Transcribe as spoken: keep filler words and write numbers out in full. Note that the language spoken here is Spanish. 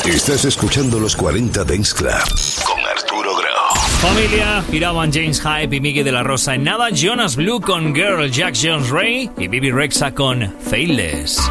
Estás escuchando los cuarenta Dance Club con Arturo Grau. Familia, giraban James Hype y Miguel de la Rosa en nada, Jonas Blue con Girl, Jack Jones Ray y Bibi Rexha con Faithless.